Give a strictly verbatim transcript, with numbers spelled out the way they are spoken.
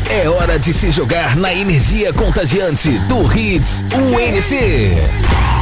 É hora de se jogar na energia contagiante do Hits U N C.